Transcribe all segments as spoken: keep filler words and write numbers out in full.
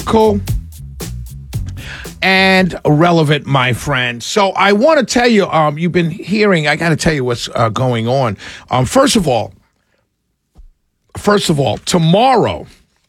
Cool and relevant, my friend. So I want to tell you, um, you've been hearing, I got to tell you what's uh, going on. Um, first of all, first of all, tomorrow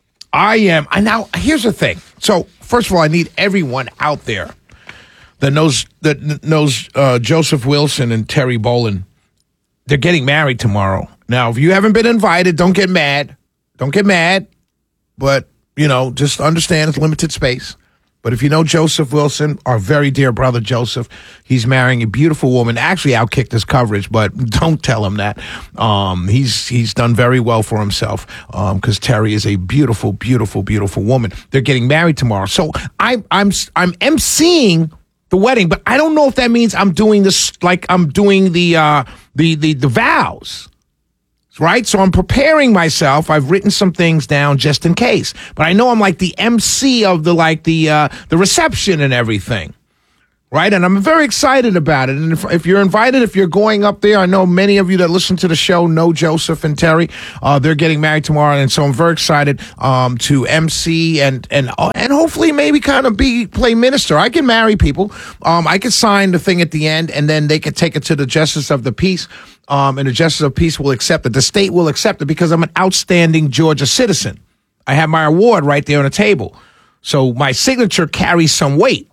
I am, I now, here's the thing. So first of all, I need everyone out there that knows, that knows uh, Joseph Wilson and Terry Bolin. They're getting married tomorrow. Now, if you haven't been invited, don't get mad. Don't get mad. But, you know, just understand it's limited space. But if you know Joseph Wilson, our very dear brother Joseph, he's marrying a beautiful woman. Actually, outkicked his coverage, but don't tell him that. Um, he's he's done very well for himself because um, Terry is a beautiful, beautiful, beautiful woman. They're getting married tomorrow. So I, I'm I'm emceeing the wedding, but I don't know if that means I'm doing this like I'm doing the uh, the the the vows. Right? So I'm preparing myself. I've written some things down just in case. But I know I'm like the M C of the like the uh, the reception and everything. Right? And I'm very excited about it. And if, if you're invited, if you're going up there, I know many of you that listen to the show know Joseph and Terry. Uh, they're getting married tomorrow. And so I'm very excited um, to M C and and uh, and hopefully maybe kind of be play minister. I can marry people. Um, I could sign the thing at the end and then they could take it to the Justice of the Peace. Um, and the Justice of Peace will accept it. The state will accept it because I'm an outstanding Georgia citizen. I have my award right there on the table. So my signature carries some weight.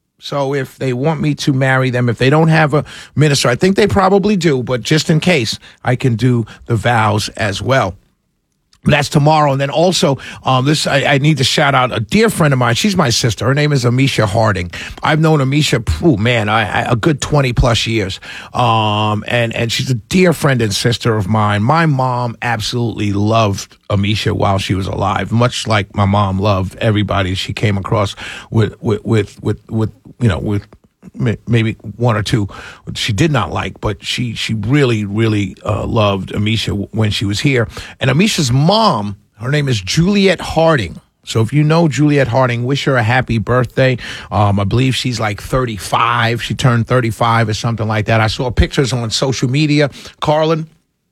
So if they want me to marry them, if they don't have a minister, I think they probably do, but just in case, I can do the vows as well. That's tomorrow. And then also, um, this, I, I need to shout out a dear friend of mine. She's my sister. Her name is Amisha Harding. I've known Amisha, oh man, I, I, a good twenty plus years. Um, and, and she's a dear friend and sister of mine. My mom absolutely loved Amisha while she was alive, much like my mom loved everybody she came across with, with, with, with, with you know, with, maybe one or two she did not like, but she she really, really uh, loved Amisha when she was here. And Amisha's mom, her name is Juliet Harding. So if you know Juliet Harding, wish her a happy birthday. Um, I believe she's like thirty-five. She turned thirty-five or something like that. I saw pictures on social media. Carlin.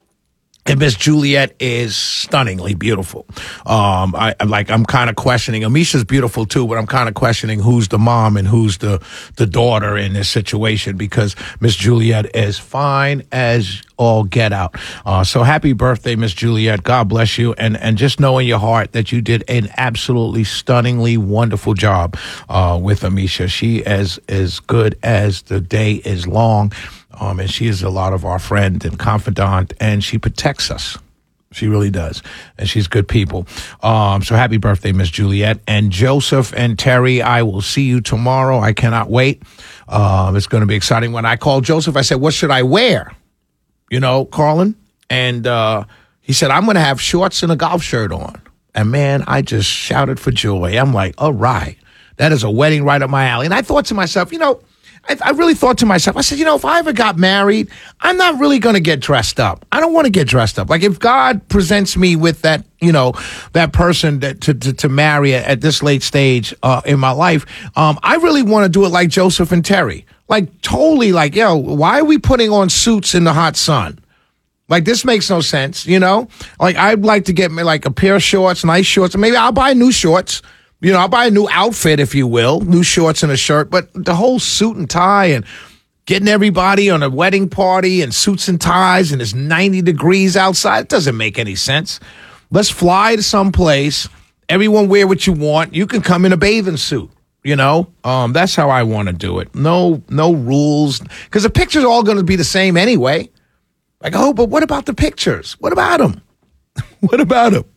And Miss Juliet is stunningly beautiful. Um, I I'm like I'm kind of questioning. Amisha's beautiful too, but I'm kind of questioning who's the mom and who's the the daughter in this situation because Miss Juliet is fine as all get out. Uh, so happy birthday, Miss Juliet. God bless you, and and just know in your heart that you did an absolutely stunningly wonderful job uh, with Amisha. She is as good as the day is long. Um, and she is a lot of our friend and confidant, and she protects us. She really does. And she's good people. Um, so happy birthday, Miss Juliet. And Joseph and Terry, I will see you tomorrow. I cannot wait. Um, it's going to be exciting. When I called Joseph, I said, what should I wear? You know, Carlin? And uh, he said, I'm going to have shorts and a golf shirt on. And, man, I just shouted for joy. I'm like, all right, that is a wedding right up my alley. And I thought to myself, you know, I, I really thought to myself, I said, you know, if I ever got married, I'm not really going to get dressed up. I don't want to get dressed up. Like if God presents me with that, you know, that person that to, to, to marry at, at this late stage uh, in my life, um, I really want to do it like Joseph and Terry. Like totally like, yo, why are we putting on suits in the hot sun? Like, this makes no sense, you know? Like, I'd like to get me like a pair of shorts, nice shorts, and maybe I'll buy new shorts. You know, I'll buy a new outfit, if you will, new shorts and a shirt, but the whole suit and tie and getting everybody on a wedding party and suits and ties and it's ninety degrees outside, it doesn't make any sense. Let's fly to some place. Everyone wear what you want. You can come in a bathing suit, you know? Um, that's how I want to do it. No, no rules, because the pictures are all going to be the same anyway. Like, oh, but what about the pictures? What about them? What about them?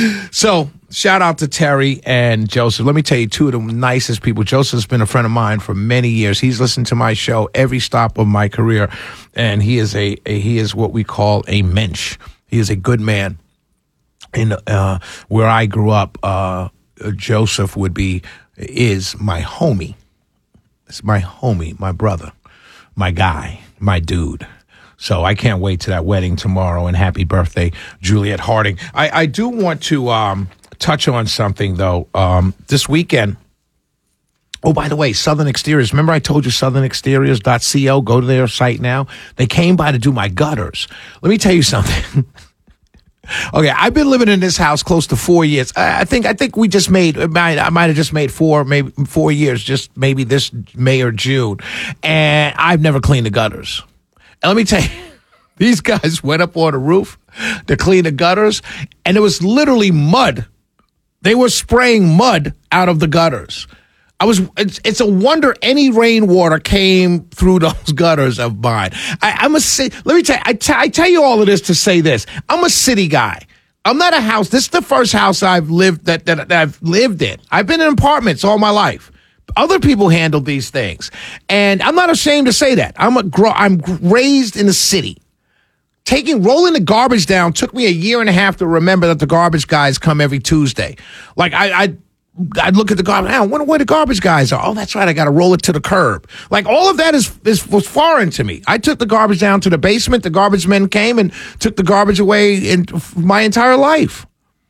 So, shout out to Terry and Joseph. Let me tell you, two of the nicest people. Joseph's been a friend of mine for many years. He's listened to my show every stop of my career, and he is a, a he is what we call a mensch. He is a good man. In uh, where I grew up, uh, Joseph would be is my homie. It's my homie, my brother, my guy, my dude. So I can't wait to that wedding tomorrow, and happy birthday, Juliet Harding. I, I do want to um, touch on something, though. Um, this weekend, oh, by the way, Southern Exteriors. Remember I told you southern exteriors dot co? Go to their site now. They came by to do my gutters. Let me tell you something. Okay, I've been living in this house close to four years. I I think I think we just made, I might, I might have just made four, maybe four years, just maybe this May or June. And I've never cleaned the gutters. And let me tell you, these guys went up on the roof to clean the gutters, and it was literally mud. They were spraying mud out of the gutters. I was. It's, it's a wonder any rainwater came through those gutters of mine. I, I'm a. Let me tell you. I, t- I tell you all of this to say this. I'm a city guy. I'm not a house. This is the first house I've lived that, that, that I've lived in. I've been in apartments all my life. Other people handle these things, and I'm not ashamed to say that. I'm a. I'm raised in the city. Taking, rolling the garbage down took me a year and a half to remember that the garbage guys come every Tuesday. Like I. I I'd look at the garbage. I wonder where the garbage guys are. Oh, that's right. I got to roll it to the curb. Like all of that is, is was foreign to me. I took the garbage down to the basement. The garbage men came and took the garbage away in my entire life.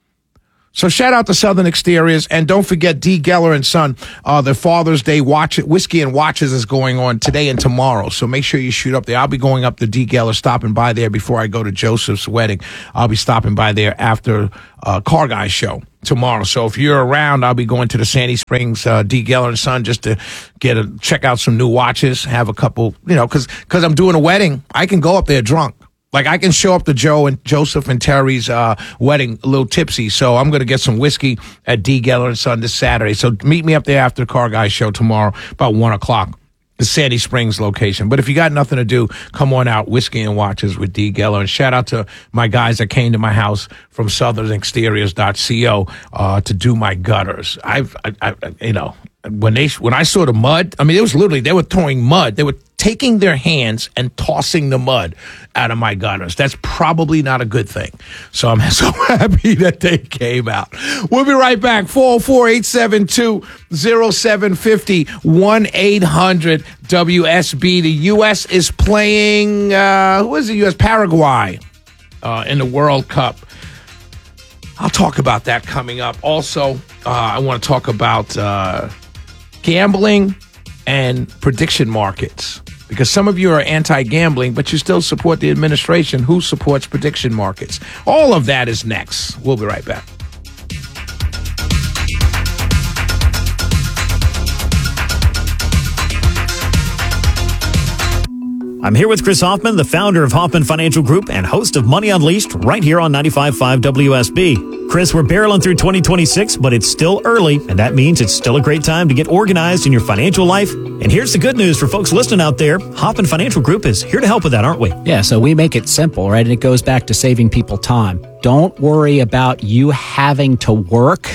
So shout out to Southern Exteriors, and don't forget D. Geller and Son. Uh, the Father's Day watch whiskey and watches is going on today and tomorrow. So make sure you shoot up there. I'll be going up to D. Geller, stopping by there before I go to Joseph's wedding. I'll be stopping by there after uh, Car Guy show tomorrow. So if you're around, I'll be going to the Sandy Springs uh, D. Geller and Son just to get a check out some new watches, have a couple, you know, because because I'm doing a wedding. I can go up there drunk. Like, I can show up to Joe and Joseph and Terry's uh, wedding a little tipsy, so I'm going to get some whiskey at D. Geller and Son this Saturday. So meet me up there after the Car Guy show tomorrow about one o'clock, the Sandy Springs location. But if you got nothing to do, come on out, Whiskey and Watches with D. Geller. And shout out to my guys that came to my house from southern exteriors dot co uh, to do my gutters. I've, I, I, you know, when they when I saw the mud, I mean, it was literally, they were throwing mud. They were taking their hands and tossing the mud out of my gutters. That's probably not a good thing. So I'm so happy that they came out. We'll be right back. four oh four, eight seven two, oh seven five oh, one eight hundred W S B. The U S is playing, uh, who is the U S? Paraguay uh, in the World Cup. I'll talk about that coming up. Also, uh, I want to talk about uh, gambling and prediction markets. Because some of you are anti-gambling, but you still support the administration who supports prediction markets. All of that is next. We'll be right back. I'm here with Chris Hoffman, the founder of Hoffman Financial Group and host of Money Unleashed right here on ninety-five point five W S B. Chris, we're barreling through twenty twenty-six, but it's still early, and that means it's still a great time to get organized in your financial life. And here's the good news for folks listening out there. Hoffman Financial Group is here to help with that, aren't we? Yeah, so we make it simple, right? And it goes back to saving people time. Don't worry about you having to work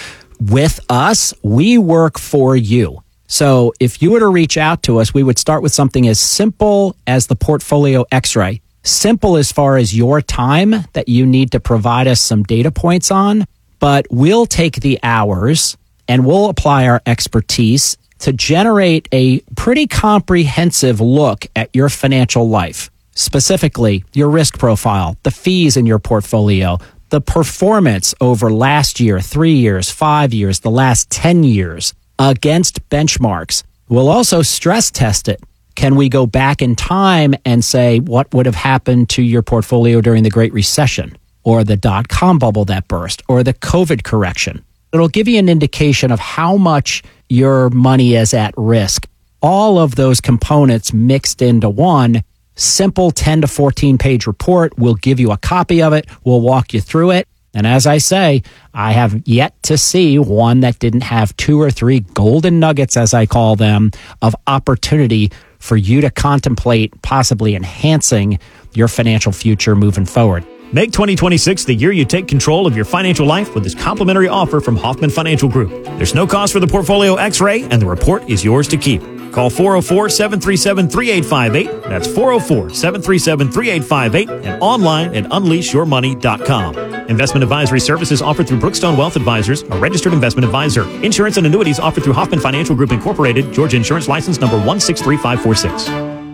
with us. We work for you. So if you were to reach out to us, we would start with something as simple as the Portfolio X-ray. Simple as far as your time that you need to provide us some data points on, but we'll take the hours and we'll apply our expertise to generate a pretty comprehensive look at your financial life, specifically your risk profile, the fees in your portfolio, the performance over last year, three years, five years, the last ten years against benchmarks. We'll also stress test it. Can we go back in time and say what would have happened to your portfolio during the Great Recession or the dot-com bubble that burst or the COVID correction? It'll give you an indication of how much your money is at risk. All of those components mixed into one simple ten to fourteen page report. We'll give you a copy of it. We'll walk you through it. And as I say, I have yet to see one that didn't have two or three golden nuggets, as I call them, of opportunity for you to contemplate possibly enhancing your financial future moving forward. Make twenty twenty-six the year you take control of your financial life with this complimentary offer from Hoffman Financial Group. There's no cost for the Portfolio X-ray, and the report is yours to keep. Call four oh four, seven three seven, three eight five eight. That's four oh four, seven three seven, three eight five eight and online at unleash your money dot com. Investment advisory services offered through Brookstone Wealth Advisors, a registered investment advisor. Insurance and annuities offered through Hoffman Financial Group Incorporated, Georgia Insurance License number one six three five four six.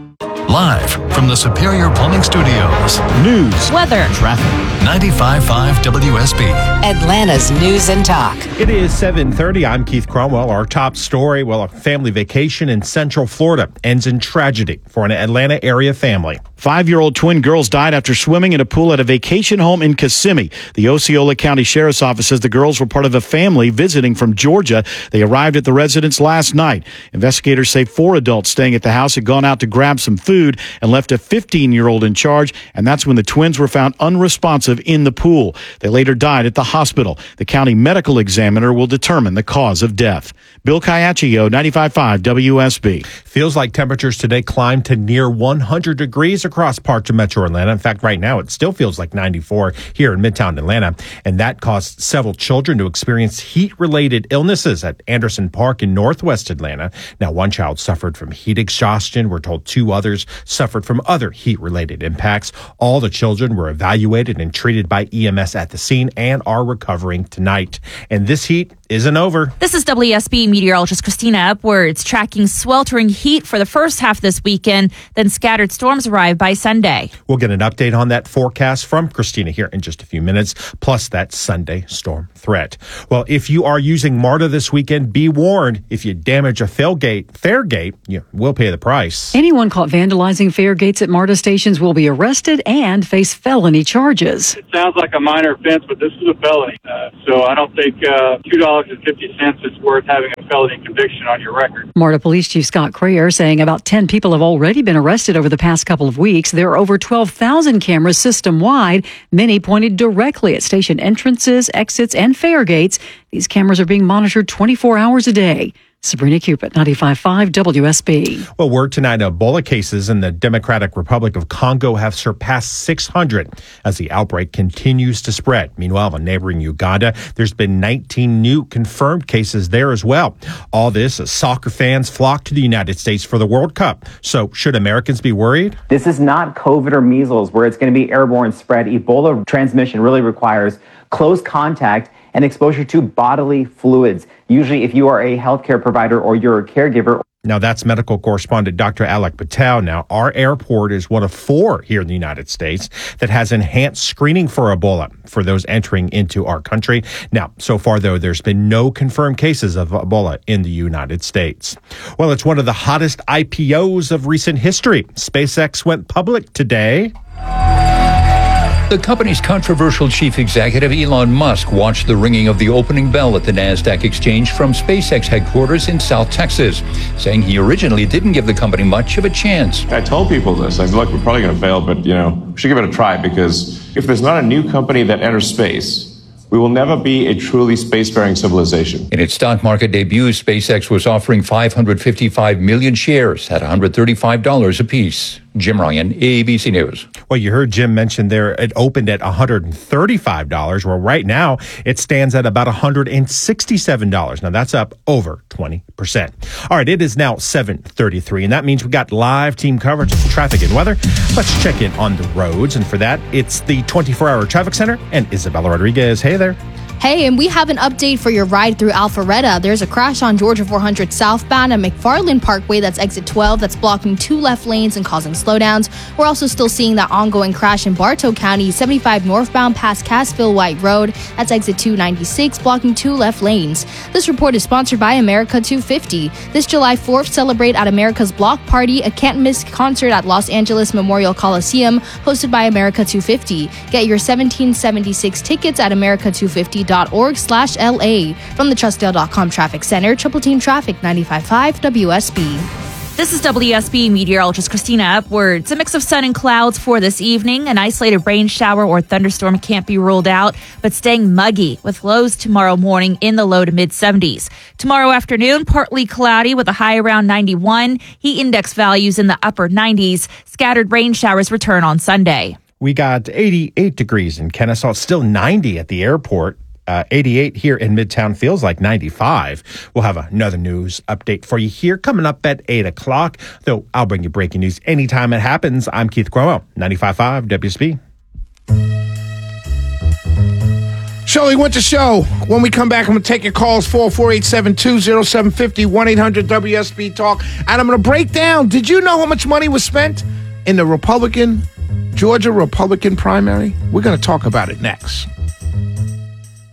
Live from the Superior Plumbing Studios. News, weather, traffic. ninety-five point five W S B. Atlanta's News and Talk. It is seven thirty. I'm Keith Cromwell. Our top story, well, a family vacation in Central Florida ends in tragedy for an Atlanta area family. Five-year-old twin girls died after swimming in a pool at a vacation home in Kissimmee. The Osceola County Sheriff's Office says the girls were part of a family visiting from Georgia. They arrived at the residence last night. Investigators say four adults staying at the house had gone out to grab some food and left a fifteen-year-old in charge, and that's when the twins were found unresponsive in the pool. They later died at the hospital. The county medical examiner will determine the cause of death. Bill Caiaccio, ninety-five point five W S B. Feels like temperatures today climbed to near one hundred degrees across parts of metro Atlanta. In fact, right now it still feels like ninety-four here in Midtown Atlanta, and that caused several children to experience heat-related illnesses at Anderson Park in northwest Atlanta. Now, one child suffered from heat exhaustion. We're told two others suffered from other heat-related impacts. All the children were evaluated and treated by E M S at the scene and are recovering tonight. And this heat isn't over. This is W S B meteorologist Christina Upwards tracking sweltering heat for the first half this weekend, then scattered storms arrive by Sunday. We'll get an update on that forecast from Christina here in just a few minutes, plus that Sunday storm threat. Well, if you are using MARTA this weekend, be warned, if you damage a fairgate, fairgate, you will pay the price. Anyone caught vandalizing fare gates at MARTA stations will be arrested and face felony charges. It sounds like a minor offense, but this is a felony. Uh, so I don't think uh, two dollars and fifty cents is worth having a felony conviction on your record. MARTA Police Chief Scott Crayer saying about ten people have already been arrested over the past couple of weeks. There are over twelve thousand cameras system-wide, many pointed directly at station entrances, exits, and fare gates. These cameras are being monitored twenty-four hours a day. Sabrina Cupid, ninety-five point five W S B. Well, word tonight, Ebola cases in the Democratic Republic of Congo have surpassed six hundred as the outbreak continues to spread. Meanwhile, in neighboring Uganda, there's been nineteen new confirmed cases there as well. All this as soccer fans flock to the United States for the World Cup. So should Americans be worried? This is not COVID or measles where it's going to be airborne spread. Ebola transmission really requires close contact and exposure to bodily fluids. Usually if you are a healthcare provider or you're a caregiver. Now, that's medical correspondent Doctor Alec Patel. Now, our airport is one of four here in the United States that has enhanced screening for Ebola for those entering into our country. Now, so far, though, there's been no confirmed cases of Ebola in the United States. Well, it's one of the hottest I P Os of recent history. SpaceX went public today. The company's controversial chief executive, Elon Musk, watched the ringing of the opening bell at the NASDAQ exchange from SpaceX headquarters in South Texas, saying he originally didn't give the company much of a chance. I told people this. I said, look, we're probably going to fail, but, you know, we should give it a try, because if there's not a new company that enters space, we will never be a truly spacefaring civilization. In its stock market debut, SpaceX was offering five hundred fifty-five million shares at one hundred thirty-five dollars apiece. Jim Ryan, A B C News. Well, you heard Jim mention there it opened at one hundred thirty-five dollars. Well, right now it stands at about one hundred sixty-seven dollars. Now, that's up over twenty percent. All right, it is now seven thirty-three, and that means we got live team coverage of traffic and weather. Let's check in on the roads, and for that, it's the twenty-four hour Traffic Center and Isabella Rodriguez. Hey there. Hey, and we have an update for your ride through Alpharetta. There's a crash on Georgia four hundred southbound at McFarland Parkway. That's exit twelve. That's blocking two left lanes and causing slowdowns. We're also still seeing that ongoing crash in Bartow County, seventy-five northbound past Cassville White Road. That's exit two ninety-six, blocking two left lanes. This report is sponsored by America two fifty. This July fourth, celebrate at America's Block Party, a can't-miss concert at Los Angeles Memorial Coliseum, hosted by America two fifty. Get your seventeen seventy-six tickets at america two fifty dot org slash L A. From the Trustdale dot com Traffic Center, Triple Team Traffic, ninety-five point five W S B. This is W S B meteorologist Christina Upwards. A mix of sun and clouds for this evening. An isolated rain shower or thunderstorm can't be ruled out, but staying muggy with lows tomorrow morning in the low to mid seventies. Tomorrow afternoon, partly cloudy with a high around ninety-one. Heat index values in the upper nineties. Scattered rain showers return on Sunday. We got eighty-eight degrees in Kennesaw, still ninety at the airport. Uh, eighty-eight here in Midtown, feels like ninety-five. We'll have another news update for you here coming up at eight o'clock, though I'll bring you breaking news anytime it happens. I'm Keith Cromwell, ninety-five point five W S B. Shirley Winter Show. When we come back, I'm going to take your calls, four four eight seven two oh seven five oh, one eight hundred W S B Talk. And I'm going to break down, did you know how much money was spent in the Republican, Georgia Republican primary? We're going to talk about it next.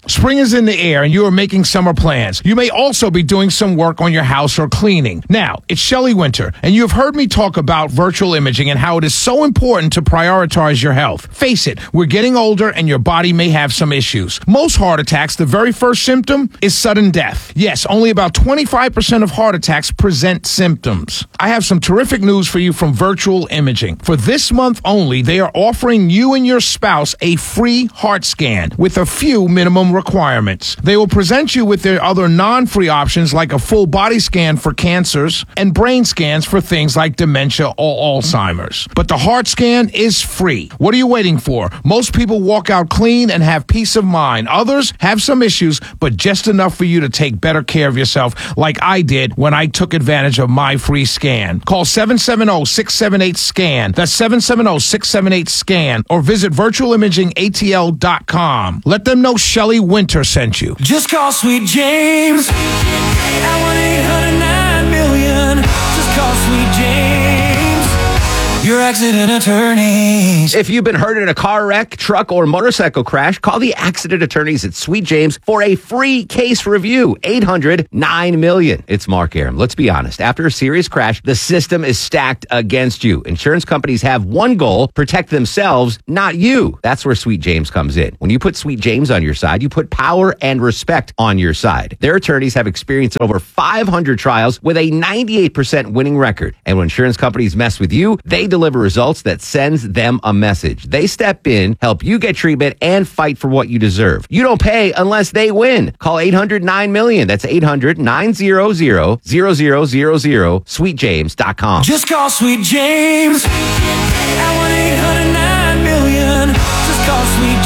Spring is in the air and you are making summer plans. You may also be doing some work on your house or cleaning. Now, it's Shelley Winter, and you have heard me talk about virtual imaging and how it is so important to prioritize your health. Face it, we're getting older and your body may have some issues. Most heart attacks, the very first symptom is sudden death. Yes, only about twenty-five percent of heart attacks present symptoms. I have some terrific news for you from Virtual Imaging. For this month only, they are offering you and your spouse a free heart scan with a few minimum requirements. They will present you with their other non-free options like a full body scan for cancers and brain scans for things like dementia or Alzheimer's. But the heart scan is free. What are you waiting for? Most people walk out clean and have peace of mind. Others have some issues, but just enough for you to take better care of yourself like I did when I took advantage of my free scan. Call seven seven zero, six seven eight, SCAN. That's seven seven zero, six seven eight, SCAN. Or visit virtual imaging A T L dot com. Let them know Shelley Winter sent you. Just call Sweet James at one eight hundred nine million. Just call Sweet James, your accident attorneys. If you've been hurt in a car wreck, truck, or motorcycle crash, call the accident attorneys at Sweet James for a free case review. eight hundred nine million. It's Mark Aram. Let's be honest. After a serious crash, the system is stacked against you. Insurance companies have one goal: protect themselves, not you. That's where Sweet James comes in. When you put Sweet James on your side, you put power and respect on your side. Their attorneys have experience in over five hundred trials with a ninety-eight percent winning record. And when insurance companies mess with you, they deliver results that sends them a message. They step in, help you get treatment, and fight for what you deserve. You don't pay unless they win. Call eight hundred nine million. That's eight hundred nine hundred zero zero zero zero. sweet james dot com. Just call Sweet James at one eight hundred nine million. Just call Sweet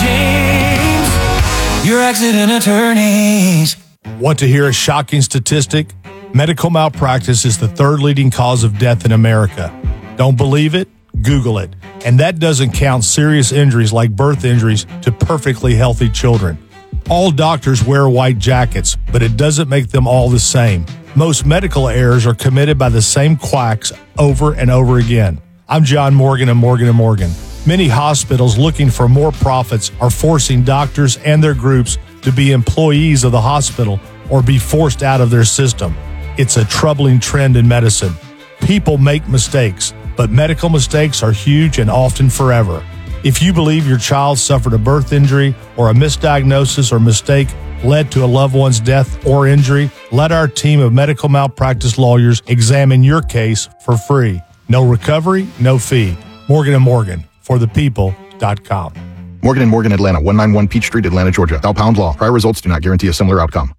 James, your accident attorneys. Want to hear a shocking statistic? Medical malpractice is the third leading cause of death in America. Don't believe it? Google it. And that doesn't count serious injuries like birth injuries to perfectly healthy children. All doctors wear white jackets, but it doesn't make them all the same. Most medical errors are committed by the same quacks over and over again. I'm John Morgan of Morgan and Morgan. Many hospitals looking for more profits are forcing doctors and their groups to be employees of the hospital or be forced out of their system. It's a troubling trend in medicine. People make mistakes, but medical mistakes are huge and often forever. If you believe your child suffered a birth injury or a misdiagnosis or mistake led to a loved one's death or injury, let our team of medical malpractice lawyers examine your case for free. No recovery, no fee. Morgan and Morgan, for the people dot com. Morgan and Morgan, Atlanta, one ninety-one Peach Street, Atlanta, Georgia. Thou pound law. Prior results do not guarantee a similar outcome.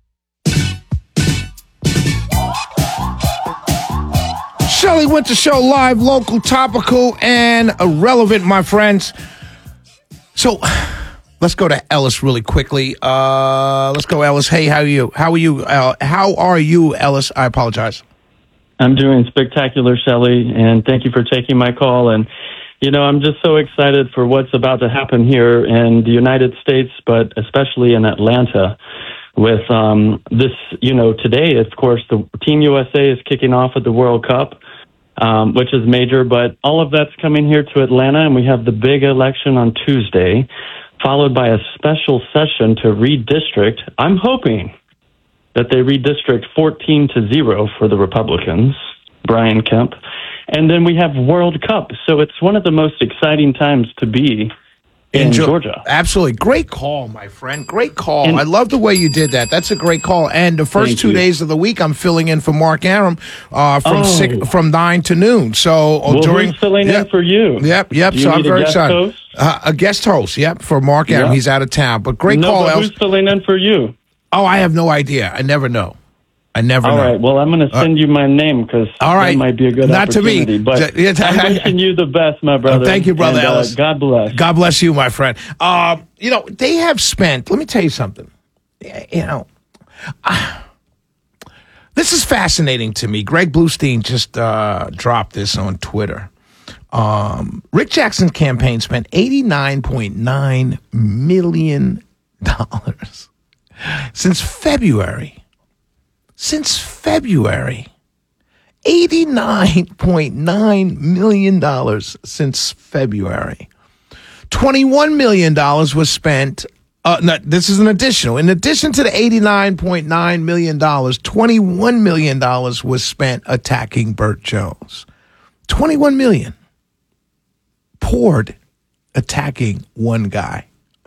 Shelley Winter Show, live, local, topical, and irrelevant, my friends. So let's go to Ellis really quickly. Uh, let's go, Ellis. Hey, how are you? How are you? Uh, how are you, Ellis? I apologize. I'm doing spectacular, Shelley, and thank you for taking my call. And, you know, I'm just so excited for what's about to happen here in the United States, but especially in Atlanta. With um, this, you know, today, of course, the Team U S A is kicking off at the World Cup, um, which is major, but all of that's coming here to Atlanta, and we have the big election on Tuesday, followed by a special session to redistrict. I'm hoping that they redistrict fourteen to zero for the Republicans, Brian Kemp, and then we have World Cup. So it's one of the most exciting times to be in Enjoy- Georgia. Absolutely. Great call, my friend. Great call. And- I love the way you did that. That's a great call. And the first Thank two you. days of the week, I'm filling in for Mark Aram uh, from Oh. six, from nine to noon. So uh, Well, during who's filling in for you? Yep, yep. Do you So I'm need a very guest excited. host? Uh, a guest host, yep, for Mark Aram. Yeah. He's out of town. But great no, call, but Els. who's filling in for you? Oh, I have no idea. I never know. I never All know. right. Well, I'm going to send you my name because all right. that might be a good Not to me. opportunity. But Yeah, I'm wishing you the best, my brother. Oh, thank you, brother and, uh, Ellis. God bless. God bless you, my friend. Um, you know, they have spent, let me tell you something. You know, uh, this is fascinating to me. Greg Bluestein just uh, dropped this on Twitter. Um, Rick Jackson's campaign spent eighty-nine point nine million dollars since February. Since February. eighty-nine point nine million dollars since February. twenty-one million dollars was spent Uh, no, this is an additional. In addition to the eighty-nine point nine million dollars, twenty-one million dollars was spent attacking Burt Jones. twenty-one million dollars poured attacking one guy.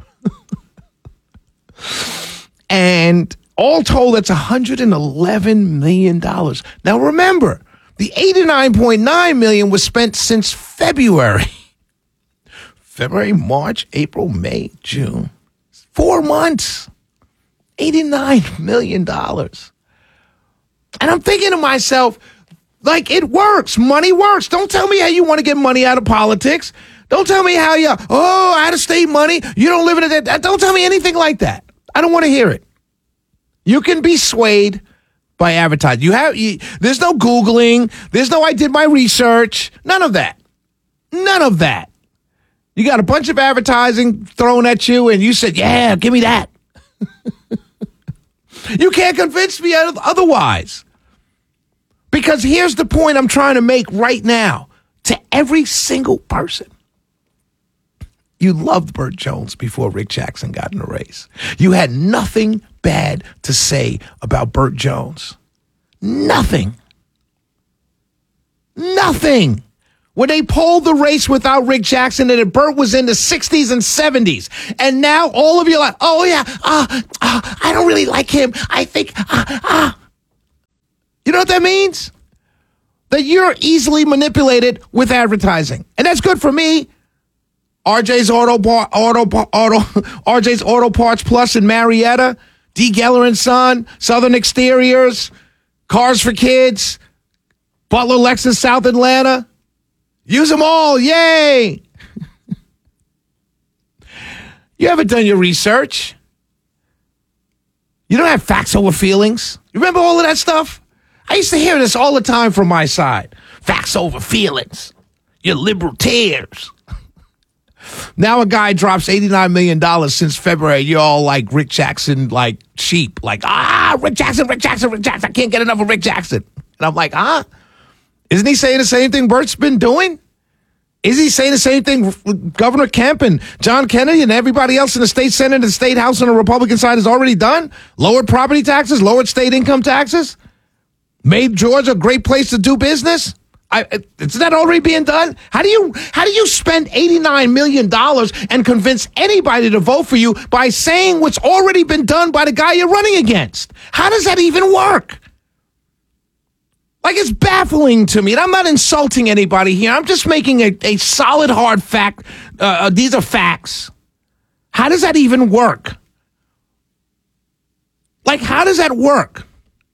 And all told, that's one hundred eleven million dollars. Now remember, the eighty-nine point nine million dollars was spent since February. February, March, April, May, June. Four months. eighty-nine million dollars. And I'm thinking to myself, like, it works. Money works. Don't tell me how you want to get money out of politics. Don't tell me how you, oh, out of state money. You don't live in it. Don't tell me anything like that. I don't want to hear it. You can be swayed by advertising. You have, you, there's no Googling. There's no, I did my research. None of that. None of that. You got a bunch of advertising thrown at you, and you said, yeah, give me that. You can't convince me otherwise. Because here's the point I'm trying to make right now to every single person. You loved Burt Jones before Rick Jackson got in the race. You had nothing bad to say about Burt Jones. Nothing. Nothing. When they polled the race without Rick Jackson, and Burt was in the sixties and seventies. And now all of you are like, oh, yeah, uh, uh, I don't really like him. I think, uh, uh. You know what that means? That you're easily manipulated with advertising. And that's good for me. R J's Auto, Bar, Auto, Auto, R J's Auto Parts Plus in Marietta, D. Geller and Son, Southern Exteriors, Cars for Kids, Butler Lexus South Atlanta. Use them all. Yay. You haven't done your research. You don't have facts over feelings. You remember all of that stuff? I used to hear this all the time from my side. Facts over feelings. You liberal tears. Now a guy drops eighty-nine million dollars since February. You're all like Rick Jackson, like sheep. Like, ah, Rick Jackson, Rick Jackson, Rick Jackson. I can't get enough of Rick Jackson. And I'm like, huh? Isn't he saying the same thing Burt's been doing? Is he saying the same thing Governor Kemp and John Kennedy and everybody else in the state Senate and the state House on the Republican side has already done? Lowered property taxes, lowered state income taxes, made Georgia a great place to do business? I, is that already being done? How do you how do you spend eighty-nine million dollars and convince anybody to vote for you by saying what's already been done by the guy you're running against? How does that even work? Like, it's baffling to me. And I'm not insulting anybody here. I'm just making a, a solid, hard fact. Uh, these are facts. How does that even work? Like, how does that work?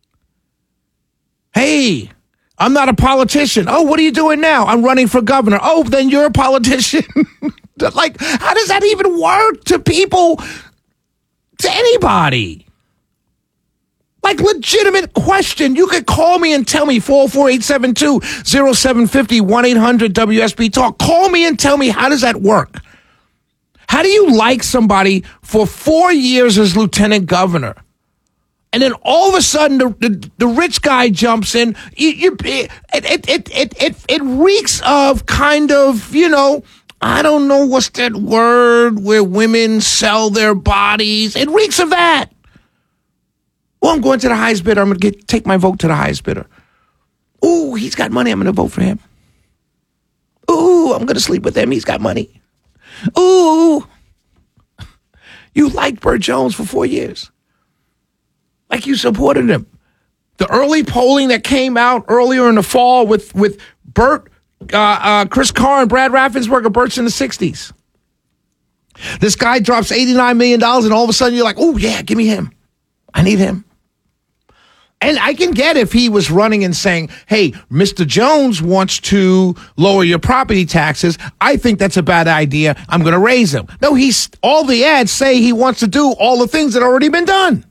Hey, I'm not a politician. Oh, what are you doing now? I'm running for governor. Oh, then you're a politician. Like, how does that even work to people, to anybody? Like, legitimate question. You could call me and tell me, four oh four, eight seven two, oh seven five oh, one eight hundred W S B Talk. Call me and tell me, how does that work? How do you like somebody for four years as lieutenant governor? And then all of a sudden, the, the, the rich guy jumps in. You, you, it, it, it, it, it, it reeks of kind of, you know, I don't know what's that word where women sell their bodies. It reeks of that. Well, I'm going to the highest bidder. I'm going to get take my vote to the highest bidder. Ooh, he's got money. I'm going to vote for him. Ooh, I'm going to sleep with him. He's got money. Ooh. You liked Burt Jones for four years. Like, you supported him. The early polling that came out earlier in the fall with, with Burt, uh, uh, Chris Carr and Brad Raffensperger, Burt's in the sixties. This guy drops eighty-nine million dollars and all of a sudden you're like, oh, yeah, give me him. I need him. And I can get if he was running and saying, hey, Mister Jones wants to lower your property taxes. I think that's a bad idea. I'm going to raise them. No, he's all the ads say he wants to do all the things that already been done.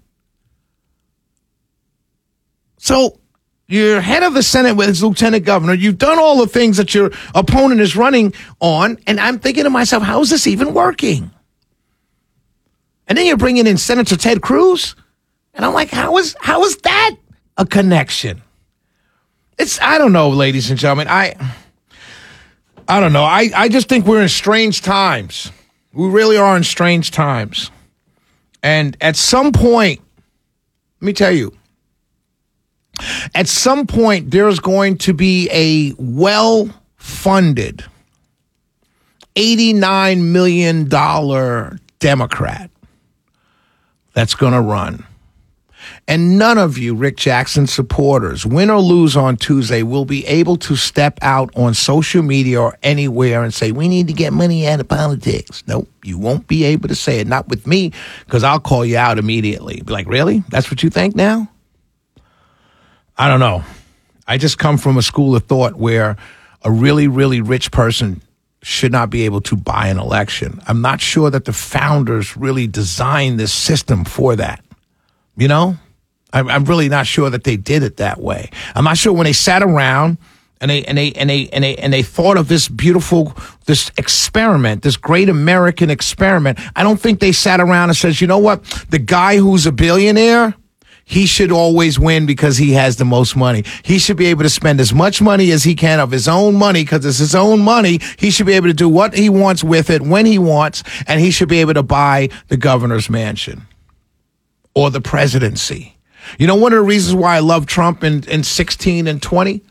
So you're head of the Senate with his lieutenant governor. You've done all the things that your opponent is running on. And I'm thinking to myself, how is this even working? And then you're bringing in Senator Ted Cruz. And I'm like, how is how is that a connection? It's, I don't know, ladies and gentlemen. I I don't know. I, I just think we're in strange times. We really are in strange times. And at some point, let me tell you, at some point, there's going to be a well-funded eighty-nine million dollars Democrat that's going to run. And none of you, Rick Jackson supporters, win or lose on Tuesday, will be able to step out on social media or anywhere and say, we need to get money out of politics. Nope, you won't be able to say it. Not with me, because I'll call you out immediately. Be like, really? That's what you think now? I don't know. I just come from a school of thought where a really, really rich person should not be able to buy an election. I'm not sure that the founders really designed this system for that. You know, I'm, I'm really not sure that they did it that way. I'm not sure when they sat around and they and they and they and they and they thought of this beautiful, this experiment, this great American experiment. I don't think they sat around and says, you know what, the guy who's a billionaire, he should always win because he has the most money. He should be able to spend as much money as he can of his own money because it's his own money. He should be able to do what he wants with it when he wants, and he should be able to buy the governor's mansion or the presidency. You know, one of the reasons why I love Trump in, in sixteen and twenty?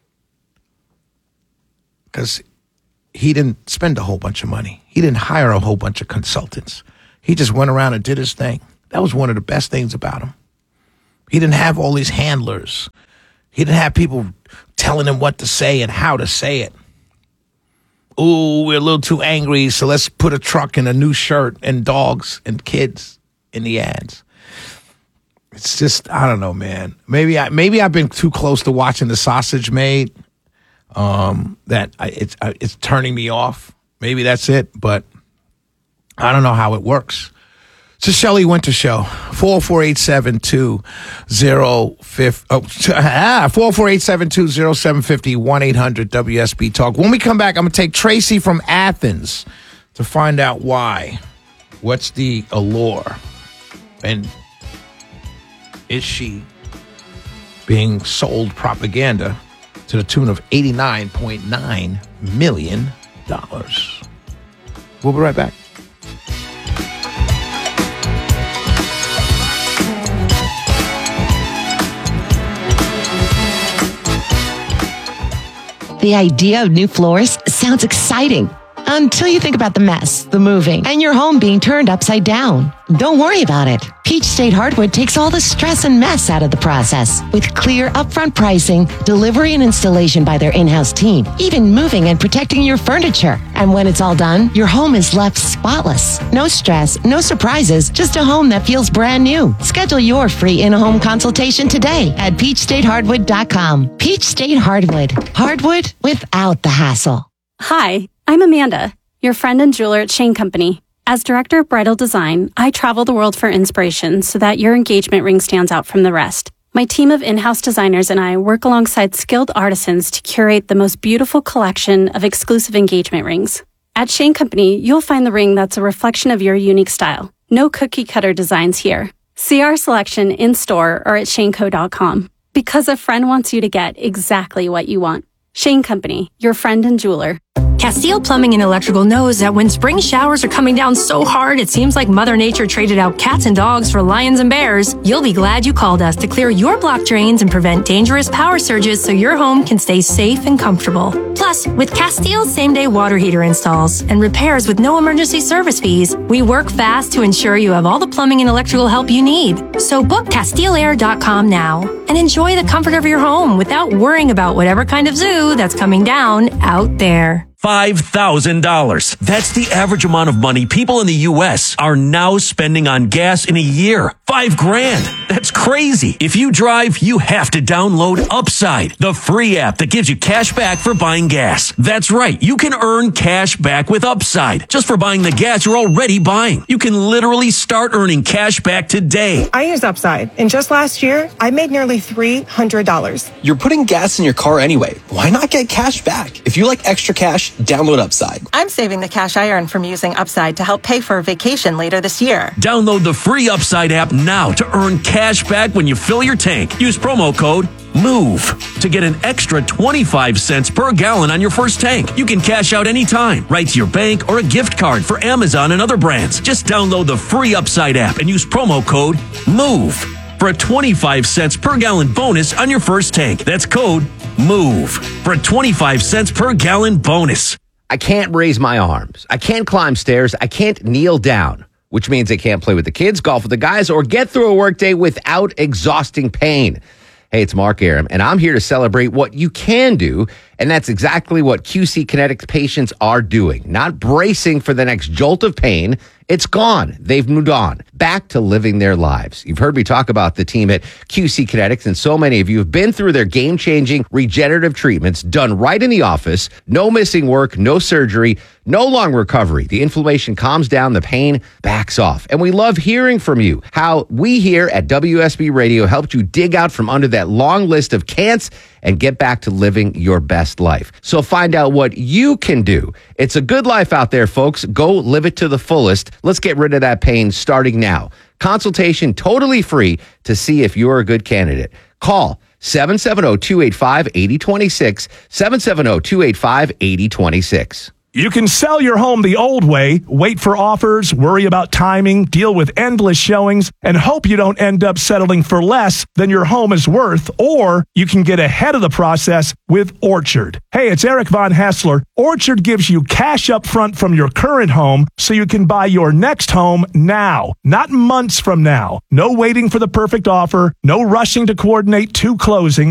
Because he didn't spend a whole bunch of money. He didn't hire a whole bunch of consultants. He just went around and did his thing. That was one of the best things about him. He didn't have all these handlers. He didn't have people telling him what to say and how to say it. Ooh, we're a little too angry, so let's put a truck and a new shirt and dogs and kids in the ads. It's just, I don't know, man. Maybe I maybe I've been too close to watching The Sausage Made. Um, that I, it's I, it's turning me off. Maybe that's it, but I don't know how it works. It's the Shelley Winter Show. four four eight seven two zero five oh ah four four eight seven two zero seven five zero one eight hundred W S B Talk. When we come back, I'm gonna take Tracy from Athens to find out why. What's the allure? And is she being sold propaganda to the tune of eighty-nine point nine million dollars? We'll be right back. The idea of new floors sounds exciting until you think about the mess, the moving, and your home being turned upside down. Don't worry about it. Peach State Hardwood takes all the stress and mess out of the process with clear upfront pricing, delivery and installation by their in-house team, even moving and protecting your furniture. And when it's all done, your home is left spotless. No stress, no surprises, just a home that feels brand new. Schedule your free in-home consultation today at peach state hardwood dot com. Peach State Hardwood. Hardwood without the hassle. Hi, I'm Amanda, your friend and jeweler at Shane Company. As director of bridal design, I travel the world for inspiration so that your engagement ring stands out from the rest. My team of in-house designers and I work alongside skilled artisans to curate the most beautiful collection of exclusive engagement rings. At Shane Company, you'll find the ring that's a reflection of your unique style. No cookie-cutter designs here. See our selection in-store or at shane co dot com. Because a friend wants you to get exactly what you want. Shane Company, your friend and jeweler. Castile Plumbing and Electrical knows that when spring showers are coming down so hard it seems like Mother Nature traded out cats and dogs for lions and bears, you'll be glad you called us to clear your block drains and prevent dangerous power surges so your home can stay safe and comfortable. Plus, with Castile's same-day water heater installs and repairs with no emergency service fees, we work fast to ensure you have all the plumbing and electrical help you need. So book Castile Air dot com now and enjoy the comfort of your home without worrying about whatever kind of zoo that's coming down out there. five thousand dollars. That's the average amount of money people in the U S are now spending on gas in a year. Five grand. That's crazy. If you drive, you have to download Upside, the free app that gives you cash back for buying gas. That's right. You can earn cash back with Upside just for buying the gas you're already buying. You can literally start earning cash back today. I use Upside, and just last year, I made nearly three hundred dollars. You're putting gas in your car anyway. Why not get cash back? If you like extra cash, download Upside. I'm saving the cash I earn from using Upside to help pay for a vacation later this year. Download the free Upside app now to earn cash back when you fill your tank. Use promo code MOVE. to get an extra twenty-five cents per gallon on your first tank. You can cash out anytime, right to your bank or a gift card for Amazon and other brands. Just download the free Upside app and use promo code MOVE for a twenty-five cents per gallon bonus on your first tank. That's code MOVE for a twenty-five cents per gallon bonus. I can't raise my arms. I can't climb stairs. I can't kneel down, which means I can't play with the kids, golf with the guys, or get through a workday without exhausting pain. Hey, it's Mark Aram, and I'm here to celebrate what you can do, and that's exactly what Q C Kinetics patients are doing. Not bracing for the next jolt of pain. It's gone. They've moved on, back to living their lives. You've heard me talk about the team at Q C Kinetics, and so many of you have been through their game-changing regenerative treatments done right in the office. No missing work, no surgery, no long recovery. The inflammation calms down, the pain backs off. And we love hearing from you, how we here at W S B Radio helped you dig out from under that long list of can'ts and get back to living your best life. So find out what you can do. It's a good life out there, folks. Go live it to the fullest. Let's get rid of that pain starting now. Consultation totally free to see if you're a good candidate. Call seven seven zero, two eight five, eight zero two six, seven seven zero, two eight five, eight zero two six. You can sell your home the old way, wait for offers, worry about timing, deal with endless showings, and hope you don't end up settling for less than your home is worth, or you can get ahead of the process with Orchard. Hey, it's Eric Von Hassler. Orchard gives you cash up front from your current home so you can buy your next home now, not months from now. No waiting for the perfect offer, no rushing to coordinate two closings.